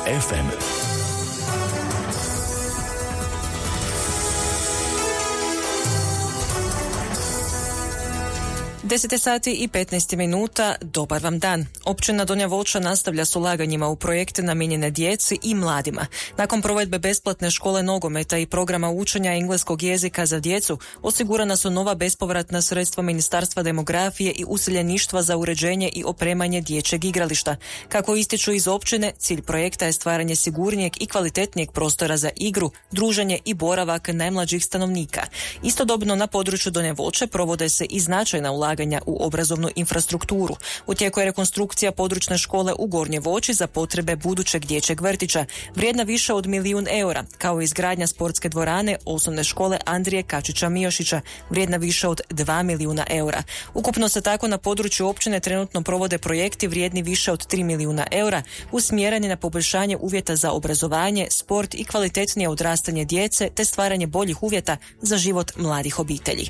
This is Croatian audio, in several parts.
FM. 10 sati i 15 minuta, dobar vam dan. Općina Donja Voća nastavlja s ulaganjima u projekte namijenjene djeci i mladima. Nakon provedbe besplatne škole nogometa i programa učenja engleskog jezika za djecu, osigurana su nova bespovratna sredstva Ministarstva demografije i useljeništva za uređenje i opremanje dječjeg igrališta. Kako ističu iz općine, cilj projekta je stvaranje sigurnijeg i kvalitetnijeg prostora za igru, druženje i boravak najmlađih stanovnika. Istodobno na području Donje Voće provode se i značajna ulaganja u obrazovnu infrastrukturu. U tijeku je rekonstrukcija područne škole u Gornjoj Voći za potrebe budućeg dječjeg vrtića, vrijedna više od 1 milijun eura, kao i izgradnja sportske dvorane osnovne škole Andrije Kačića Miošića, vrijedna više od 2 milijuna eura. Ukupno se tako na području općine trenutno provode projekti vrijedni više od 3 milijuna eura, usmjereni na poboljšanje uvjeta za obrazovanje, sport i kvalitetnije odrastanje djece te stvaranje boljih uvjeta za život mladih obitelji.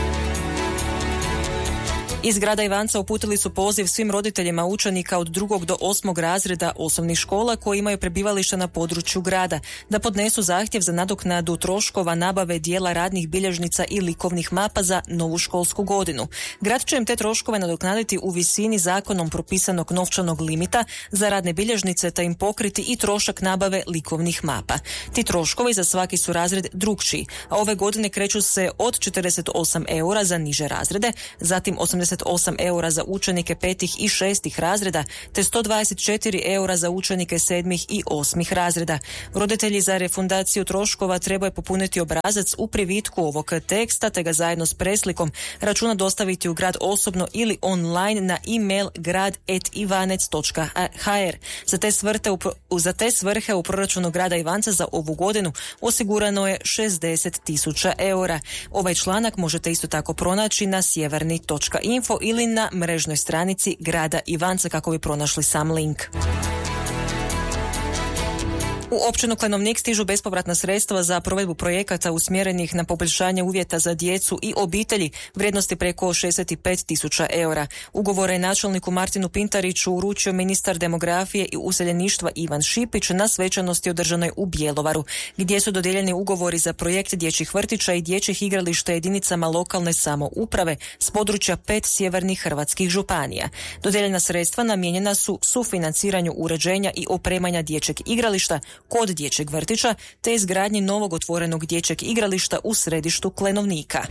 Iz grada Ivanca uputili su poziv svim roditeljima učenika od 2. do 8. razreda osnovnih škola koji imaju prebivalište na području grada da podnesu zahtjev za nadoknadu troškova nabave dijela radnih bilježnica i likovnih mapa za novu školsku godinu. Grad će im te troškove nadoknaditi u visini zakonom propisanog novčanog limita za radne bilježnice te im pokriti i trošak nabave likovnih mapa. Ti troškovi za svaki su razred drukčiji, a ove godine kreću se od 48 eura za niže razrede, zatim 88 eura za učenike 5. i 6. razreda, te 124 eura za učenike 7. i 8. razreda. Roditelji za refundaciju troškova trebaju popuniti obrazac u privitku ovog teksta, te ga zajedno s preslikom računa dostaviti u grad osobno ili online na e-mail grad@ivanec.hr. Za te svrhe u proračunu grada Ivanca za ovu godinu osigurano je 60.000 eura. Ovaj članak možete isto tako pronaći na sjeverni.info ili na mrežnoj stranici grada Ivanca kako bi pronašli sam link. U općinu Klenovnik stižu bespovratna sredstva za provedbu projekata usmjerenih na poboljšanje uvjeta za djecu i obitelji vrijednosti preko 65.000 eura. Ugovore je načelniku Martinu Pintariću uručio ministar demografije i useljeništva Ivan Šipić na svečanosti održanoj u Bjelovaru, gdje su dodijeljeni ugovori za projekt dječjih vrtića i dječjih igrališta jedinicama lokalne samouprave s područja 5 sjevernih hrvatskih županija. Dodijeljena sredstva namijenjena su sufinanciranju uređenja i opremanja dječjeg igrališta kod dječjeg vrtića te izgradnji novog otvorenog dječjeg igrališta u središtu Klenovnika.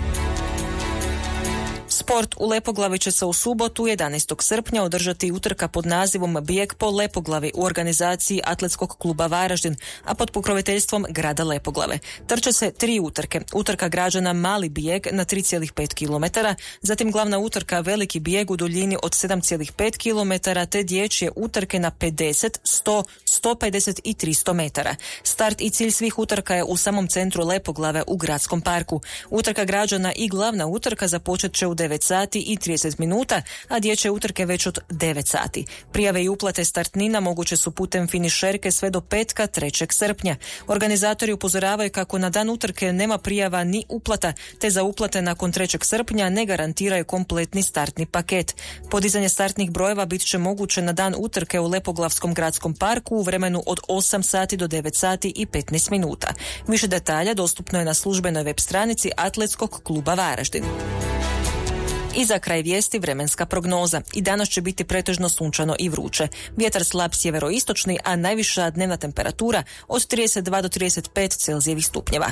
Sport u Lepoglavi će se u subotu 11. srpnja održati utrka pod nazivom Bijeg po Lepoglavi u organizaciji Atletskog kluba Varaždin, a pod pokroviteljstvom grada Lepoglave. Trče se 3 utrke. Utrka građana Mali bijeg na 3,5 km, zatim glavna utrka Veliki bijeg u duljini od 7,5 km, te dječje utrke na 50, 100, 150 i 300 metara. Start i cilj svih utrka je u samom centru Lepoglave u gradskom parku. Utrka građana i glavna utrka započet će u 9 sati i 30 minuta, a dječje utrke već od 9 sati. Prijave i uplate startnina moguće su putem finišerke sve do petka 3. srpnja. Organizatori upozoravaju kako na dan utrke nema prijava ni uplata, te za uplate nakon 3. srpnja ne garantiraju kompletni startni paket. Podizanje startnih brojeva bit će moguće na dan utrke u Lepoglavskom gradskom parku u vremenu od 8 sati do 9 sati i 15 minuta. Više detalja dostupno je na službenoj web stranici Atletskog kluba Varaždin. I za kraj vijesti vremenska prognoza. I danas će biti pretežno sunčano i vruće. Vjetar slab sjeveroistočni, a najviša dnevna temperatura od 32 do 35 Celzijevih stupnjeva.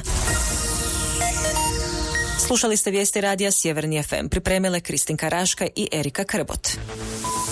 Slušali ste vijesti radija Sjeverni FM. Pripremile Kristinka Raška i Erika Krbot.